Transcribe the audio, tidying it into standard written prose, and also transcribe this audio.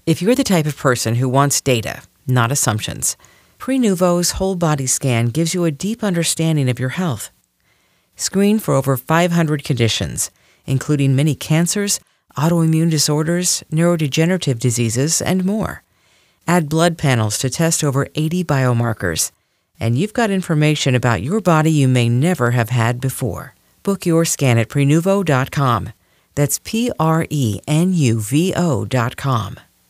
If you're the type of person who wants data, not assumptions, Prenuvo's whole body scan gives you a deep understanding of your health. Screen for over 500 conditions, including many cancers, autoimmune disorders, neurodegenerative diseases, and more. Add blood panels to test over 80 biomarkers, and you've got information about your body you may never have had before. Book your scan at Prenuvo.com. That's Prenuvo.com.